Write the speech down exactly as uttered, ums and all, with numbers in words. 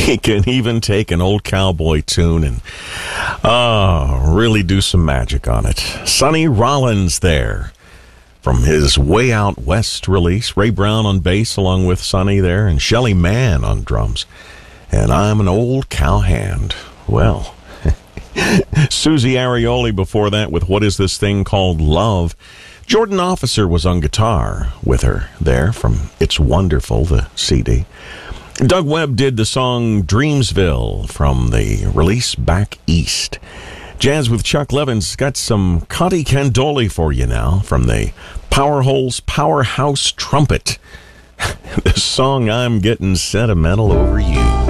He can even take an old cowboy tune and oh, really do some magic on it. Sonny Rollins there from his Way Out West release. Ray Brown on bass along with Sonny there, and Shelly Manne on drums. And I'm an old cowhand. Well, Susie Arioli before that with What Is This Thing Called Love. Jordan Officer was on guitar with her there from It's Wonderful, the C D. Doug Webb did the song Dreamsville from the release Back East. Jazz with Chuck Levin's got some Conti Candoli for you now from the Powerholes Powerhouse Trumpet. The song I'm Getting Sentimental Over You.